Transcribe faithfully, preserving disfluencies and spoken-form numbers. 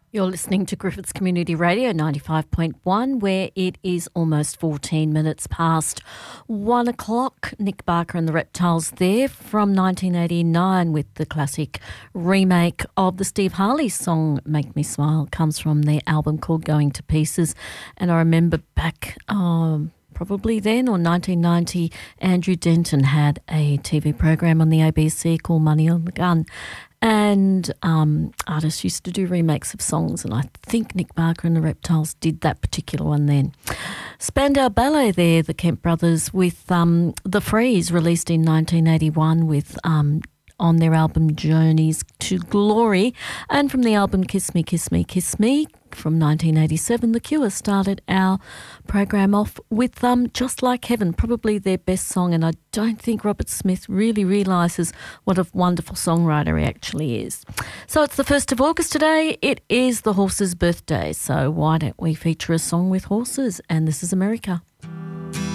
You're listening to Griffiths Community Radio ninety-five point one, where it is almost fourteen minutes past one o'clock. Nick Barker and the Reptiles there from nineteen eighty-nine with the classic remake of the Steve Harley song Make Me Smile. It comes from their album called Going to Pieces. And I remember back... Um, Probably then, or nineteen ninety, Andrew Denton had a T V program on the A B C called Money on the Gun. And um, artists used to do remakes of songs, and I think Nick Barker and the Reptiles did that particular one then. Spandau Ballet there, the Kemp Brothers, with um, The Freeze, released in nineteen eighty-one with... Um, on their album Journeys to Glory. And from the album Kiss Me, Kiss Me, Kiss Me from nineteen eighty-seven, The Cure started our program off with um, Just Like Heaven, probably their best song, and I don't think Robert Smith really realises what a wonderful songwriter he actually is. So it's the first of August today. It is the horse's birthday, so why don't we feature a song with horses? And this is America.